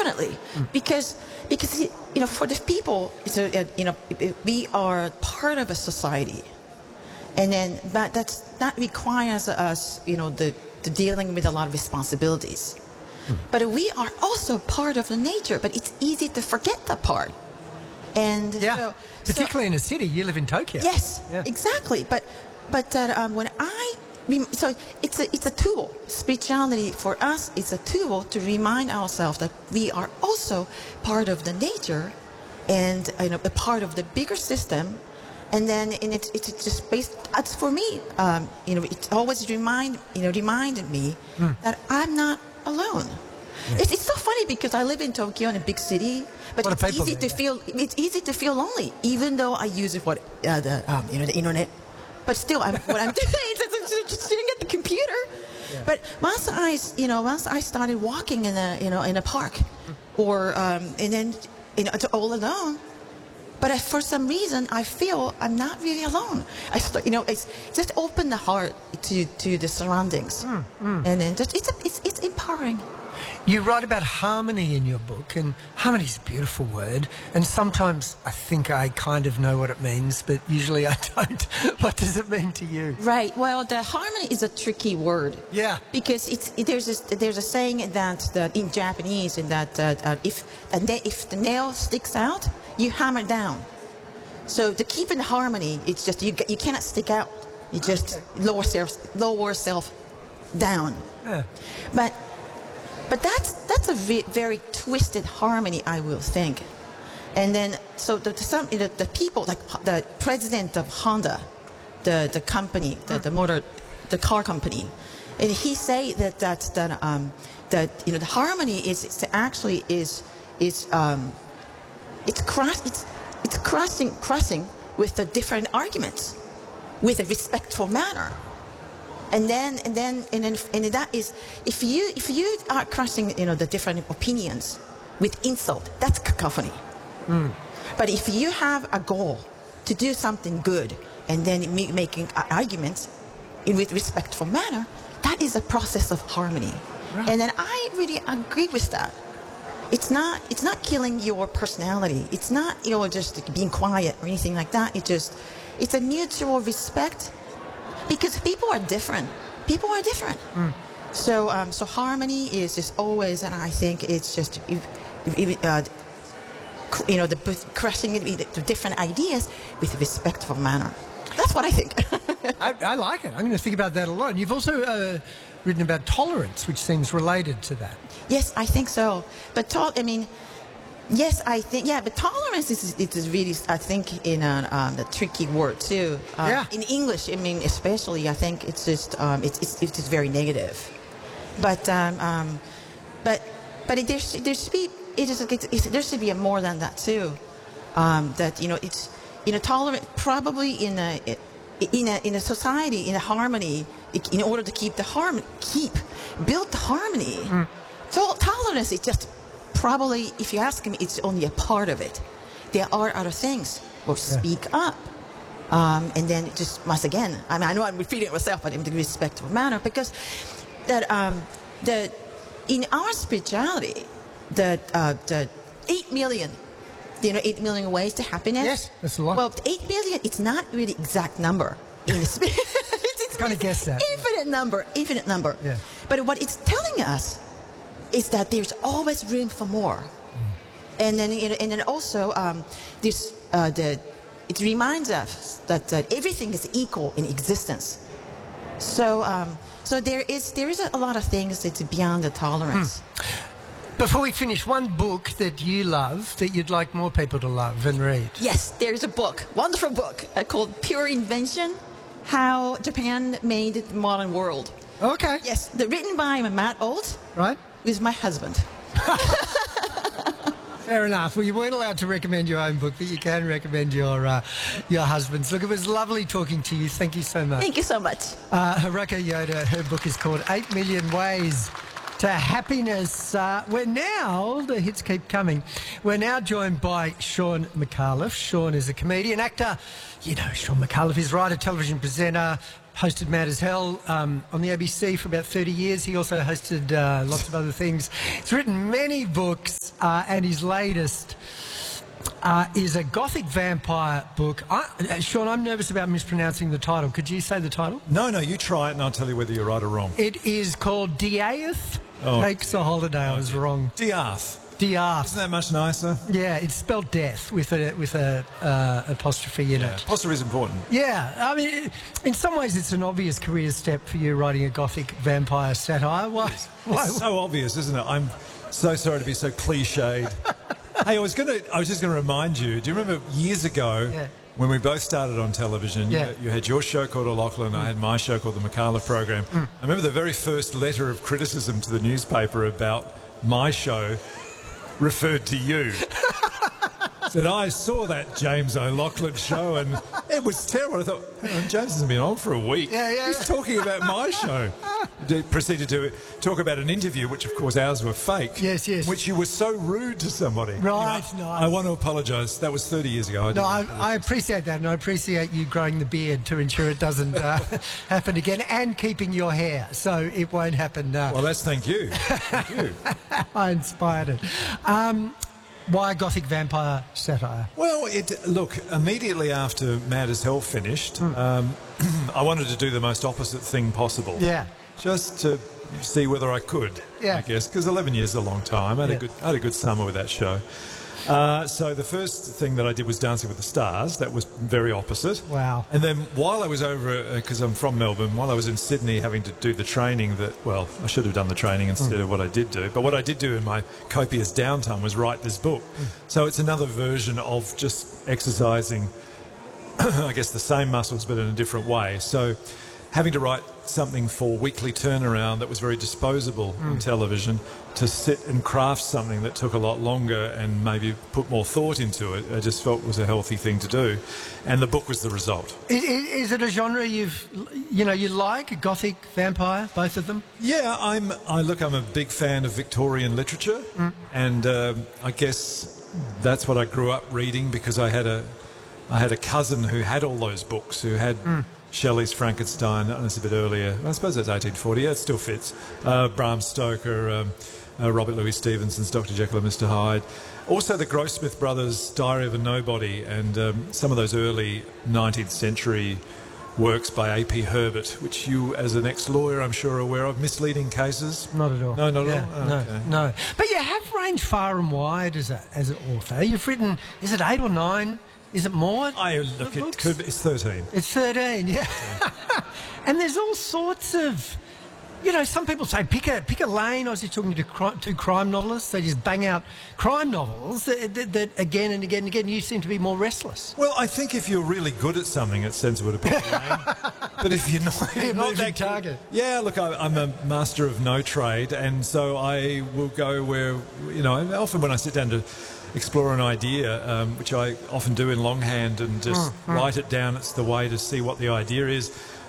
definitely, because for the people, we are part of a society, and then that requires us, the dealing with a lot of responsibilities. But we are also part of the nature, but it's easy to forget that part. And particularly in a city. You live in Tokyo. Yes, exactly. But so it's a tool. Spirituality for us is a tool to remind ourselves that we are also part of the nature, and a part of the bigger system. And then it's just based. As for me, it always reminded me that I'm not alone. Yeah. It's so funny because I live in Tokyo, in a big city, but it's easy to feel lonely, even though I use it for the internet. But still, what I'm doing is just sitting at the computer. Yeah. But once I started walking in a park, or and then it's all alone. But for some reason, I feel I'm not really alone. It's just open the heart to the surroundings, and then it's empowering. You write about harmony in your book, and harmony is a beautiful word, and sometimes I think I kind of know what it means, but usually I don't. What does it mean to you? Right. Well, the harmony is a tricky word. Yeah. Because there's a saying that in Japanese, in that if the nail sticks out, you hammer down. So to keep in harmony, it's just you cannot stick out. You just lower self down. Yeah. But that's a very twisted harmony, I will think. And then so the people, like the president of Honda, the company, the car company, and he say that the harmony is actually crossing with the different arguments with a respectful manner. And then that is, if you are crossing the different opinions with insult, that's cacophony. But if you have a goal to do something good and then making arguments with respectful manner, that is a process of harmony. Right. And then I really agree with that. It's not killing your personality. It's not just being quiet or anything like that. It's a mutual respect. Because people are different. So harmony is just always, and I think it's just crushing it the different ideas with a respectful manner. That's what I think. I like it. I'm going to think about that a lot. And you've also written about tolerance, which seems related to that. Yes, I think so. But yes, I think, but tolerance is really, I think, in a tricky word too. In English, I mean, especially, I think it's just it's just very negative. But there should be more than that too. It's tolerant, probably in a society, in a harmony, in order to keep build the harmony. So tolerance is just. Probably, if you ask me, it's only a part of it. There are other things. Or speak up. And then just, once again, I know I'm repeating myself, but in a respectful manner, because in our spirituality, the 8 million, 8 million ways to happiness. Yes, that's a lot. Well, 8 million, it's not really exact number. It's kind of guess that. Infinite number. Yeah. But what it's telling us is that there's always room for more, and then also it reminds us that everything is equal in existence. So there is a lot of things that's beyond the tolerance. Before we finish, one book that you love that you'd like more people to love and read. Yes, there's a book, wonderful book called Pure Invention: How Japan Made the Modern World. Okay. Yes, written by Matt Alt. Right. With my husband. Fair enough. Well, you weren't allowed to recommend your own book, but you can recommend your husband's. Look, it was lovely talking to you. Thank you so much. Thank you so much. Haruka Yoda, her book is called 8 Million Ways to Happiness. The hits keep coming. We're now joined by Shaun Micallef. Shaun is a comedian, actor. You know Shaun Micallef is writer, television presenter, hosted Mad as Hell on the ABC for about 30 years. He also hosted lots of other things. He's written many books, and his latest is a gothic vampire book. Sean, I'm nervous about mispronouncing the title. Could you say the title? No, you try it and I'll tell you whether you're right or wrong. It is called Diath Takes a Holiday. I was wrong. Diath. Diath. Isn't that much nicer? Yeah, it's spelled death with a apostrophe in it. Apostrophe is important. Yeah, I mean, in some ways it's an obvious career step for you, writing a gothic vampire satire. Why? It's so obvious, isn't it? I'm so sorry to be so cliched. Hey, I was just going to remind you, do you remember years ago when we both started on television, you had your show called O'Loughlin, I had my show called The McCullough Program. I remember the very first letter of criticism to the newspaper about my show referred to you. Said, I saw that James O'Loughlin show and it was terrible. I thought, hang on, James hasn't been on for a week. He's talking about my show. Proceeded to talk about an interview, which of course ours were fake. Yes. Which you were so rude to somebody. Right, you know, nice. I want to apologise. That was 30 years ago. I appreciate that, and I appreciate you growing the beard to ensure it doesn't happen again, and keeping your hair so it won't happen. Well, that's thank you. Thank you. I inspired it. Why gothic vampire satire? Well, look, immediately after Mad as Hell finished, I wanted to do the most opposite thing possible. Yeah. Just to see whether I could, I guess, because 11 years is a long time. I had a good summer with that show. So the first thing that I did was Dancing with the Stars. That was very opposite. Wow. And then while I was over, because I'm from Melbourne, while I was in Sydney having to do the training I should have done the training instead of what I did do. But what I did do in my copious downtime was write this book. So it's another version of just exercising, I guess, the same muscles but in a different way. So having to write something for weekly turnaround that was very disposable in television, to sit and craft something that took a lot longer and maybe put more thought into it, I just felt was a healthy thing to do. And the book was the result. Is it a genre you like, gothic, vampire, both of them? Yeah, I'm a big fan of Victorian literature, and I guess that's what I grew up reading, because I had a cousin who had all those books, who had Shelley's Frankenstein, and it's a bit earlier. I suppose that's 1840. Yeah, it still fits. Bram Stoker, Robert Louis Stevenson's Dr. Jekyll and Mr. Hyde. Also the Grossmith brothers' Diary of a Nobody, and some of those early 19th century works by A.P. Herbert, which you, as an ex-lawyer, I'm sure are aware of. Misleading cases? Not at all. No, not at all? No, no. But you have ranged far and wide as an author. You've written, is it 8 or 9? Is it more? It's 13. It's 13, yeah. And there's all sorts of, some people say pick a lane. I was just talking to two crime novelists. They just bang out crime novels that again and again and again. You seem to be more restless. Well, I think if you're really good at something, it's sensible to pick a lane. But if you're not that target. Yeah, look, I'm a master of no trade, and so I will go where, often when I sit down to explore an idea, which I often do in longhand and just write it down. It's the way to see what the idea is.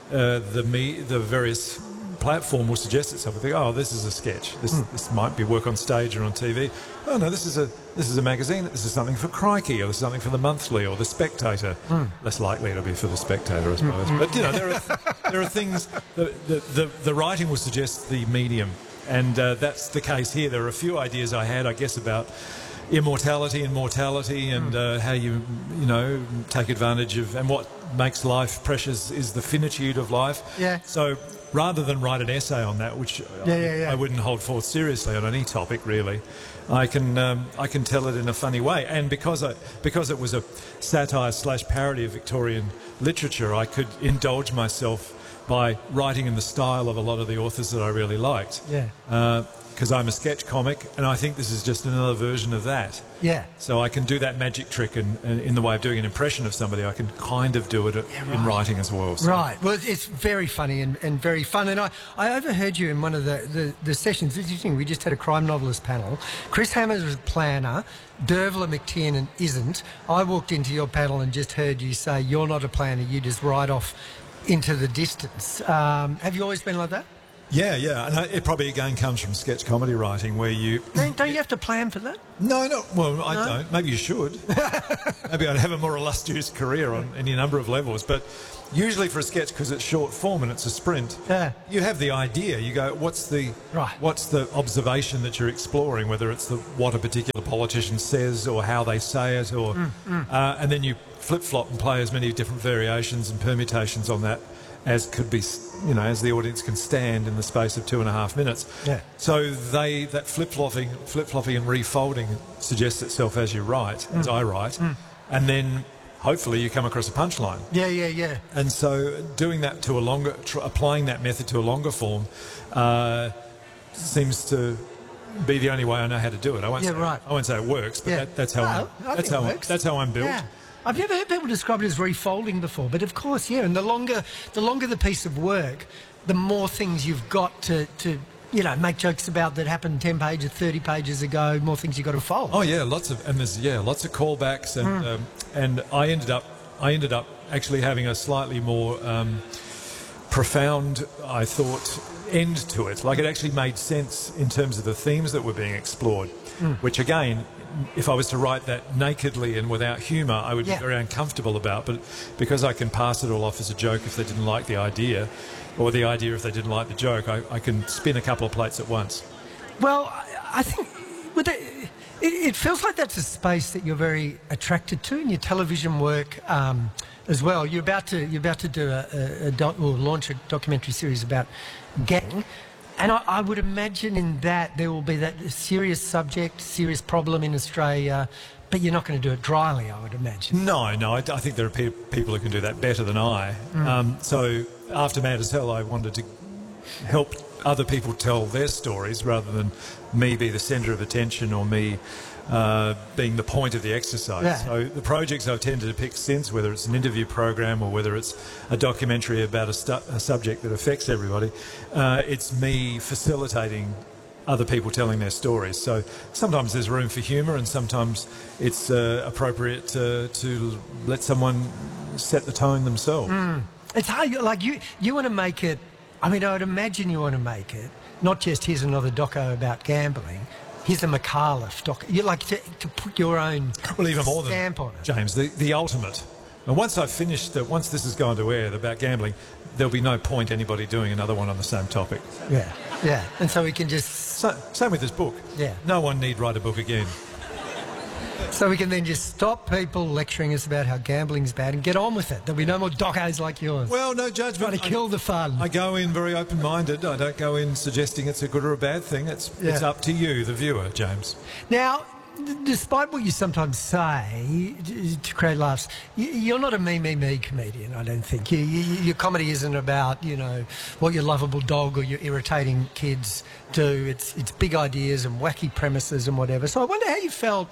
The various platform will suggest itself. I think, oh, this is a sketch. This might be work on stage or on TV. Oh no, this is a magazine. This is something for Crikey, or this is something for The Monthly or The Spectator. Less likely it'll be for The Spectator, I suppose. But there are things that the writing will suggest the medium, and that's the case here. There are a few ideas I had, I guess, about immortality and mortality, and how you take advantage of, and what makes life precious is the finitude of life. Yeah. So rather than write an essay on that, which I wouldn't hold forth seriously on any topic really, I can tell it in a funny way. And because it was a satire / parody of Victorian literature, I could indulge myself by writing in the style of a lot of the authors that I really liked. Yeah. Because I'm a sketch comic, and I think this is just another version of that. Yeah. So I can do that magic trick, and in the way of doing an impression of somebody, I can kind of do it in writing as well. So. Right. Well, it's very funny and very fun. And I overheard you in one of the sessions. It's interesting. We just had a crime novelist panel. Chris Hammers was a planner. Dervla McTiernan isn't. I walked into your panel and just heard you say, you're not a planner, you just ride off into the distance. Have you always been like that? Yeah, and it probably again comes from sketch comedy writing, where you Don't you have to plan for that? no, well, I don't. Maybe you should. Maybe I'd have a more illustrious career on any number of levels, but usually for a sketch, because it's short form and it's a sprint, you have the idea. You go, what's the observation that you're exploring, whether it's what a particular politician says or how they say it, or and then you flip-flop and play as many different variations and permutations on that as could be, as the audience can stand in the space of 2.5 minutes. Yeah. So that flip-flopping and refolding suggests itself as you write, as I write, and then hopefully you come across a punchline. Yeah. And so doing that to applying that method to a longer form seems to be the only way I know how to do it. I won't say it works, but that's how I'm built. Yeah. I've never heard people describe it as refolding before, but of course, and the longer the piece of work, the more things you've got to make jokes about that happened 10 pages, 30 pages ago, more things you've got to fold. Oh yeah, lots of callbacks, and I ended up actually having a slightly more profound, I thought, end to it. Like, it actually made sense in terms of the themes that were being explored, which again, if I was to write that nakedly and without humour, I would be very uncomfortable about. But because I can pass it all off as a joke if they didn't like the idea, or the idea if they didn't like the joke, I can spin a couple of plates at once. Well, I think it feels like that's a space that you're very attracted to in your television work as well. You're about to do launch a documentary series about gang. And I would imagine in that there will be that serious subject, serious problem in Australia, but you're not going to do it dryly, I would imagine. No, I think there are people who can do that better than I. So after Mad as Hell, I wanted to help other people tell their stories rather than me be the centre of attention or me being the point of the exercise. Yeah. So the projects I've tended to pick since, whether it's an interview program or whether it's a documentary about a subject that affects everybody, it's me facilitating other people telling their stories. So sometimes there's room for humour, and sometimes it's appropriate to let someone set the tone themselves. It's hard. Like, you want to make it. I mean, I would imagine you want to make it not just here's another doco about gambling. Here's a McAuliffe doc. You like to put your own even more stamp than, on it. James, the ultimate. And once I've finished it, once this has gone to air about gambling, there'll be no point anybody doing another one on the same topic. Yeah. And so we can just... Same with this book. Yeah. No one need write a book again. So we can then just stop people lecturing us about how gambling's bad and get on with it. There'll be no more docos like yours. Well, no judgment. Trying to kill the fun. I go in very open-minded. I don't go in suggesting it's a good or a bad thing. It's up to you, the viewer, James. Now, despite what you sometimes say to create laughs, you're not a me comedian, I don't think. Your comedy isn't about, what your lovable dog or your irritating kids do. It's big ideas and wacky premises and whatever. So I wonder how you felt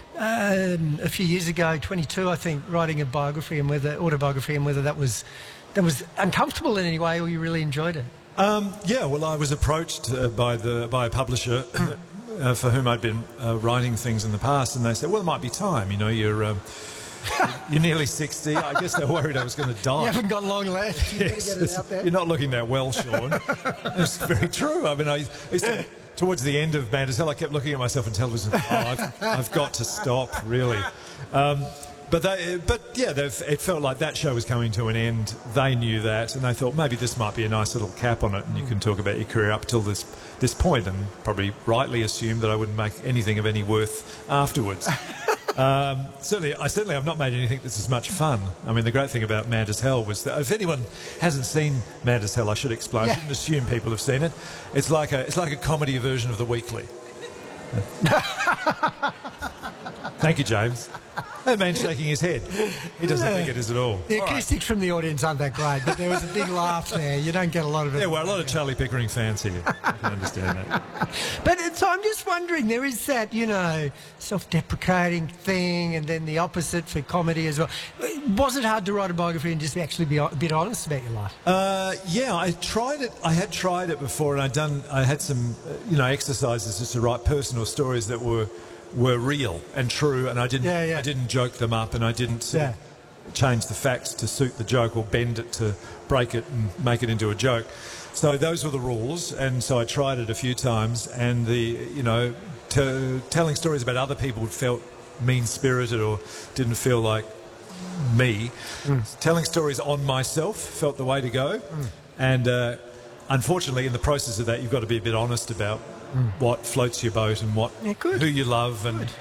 a few years ago, 22, I think, writing a autobiography, and whether that was uncomfortable in any way or you really enjoyed it. Well, I was approached by a publisher for whom I'd been writing things in the past, and they said, well, it might be time, you're nearly 60. I guess they were worried I was going to die. You haven't got long left. Yes, you're not looking that well, Sean. It's very true. I mean, towards the end of Mad as Hell, I kept looking at myself on television. I've got to stop, really. It felt like that show was coming to an end. They knew that, and they thought maybe this might be a nice little cap on it, and you can talk about your career up till this point, and probably rightly assumed that I wouldn't make anything of any worth afterwards. Certainly, I've not made anything that's as much fun. I mean, the great thing about Mad as Hell was that if anyone hasn't seen Mad as Hell, I should explain. I shouldn't assume people have seen it. It's like a comedy version of The Weekly. Thank you, James. That man's shaking his head. He doesn't think it is at all. The acoustics from the audience aren't that great, but there was a big laugh there. You don't get a lot of it. Yeah, well, a lot of Charlie Pickering fans here. I can understand that. But so I'm just wondering, there is that, self-deprecating thing, and then the opposite for comedy as well. Was it hard to write a biography and just actually be a bit honest about your life? I tried it. I had tried it before, and I had some, exercises just to write personal stories that were real and true, and I didn't joke them up, and I didn't change the facts to suit the joke or bend it to break it and make it into a joke. So those were the rules, and so I tried it a few times, and telling stories about other people felt mean-spirited or didn't feel like me. Telling stories on myself felt the way to go, and unfortunately in the process of that you've got to be a bit honest about what floats your boat and good. who you love and